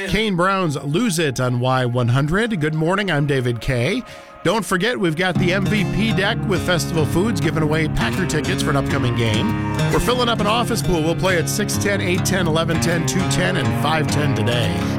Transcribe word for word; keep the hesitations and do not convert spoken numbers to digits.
Kane Brown's Lose It on Y one hundred. Good morning, I'm David Kay. Don't forget, we've got the M V P deck with Festival Foods giving away Packer tickets for an upcoming game. We're filling up an office pool. We'll play at six ten, eight ten, eleven ten, two ten, and five ten today.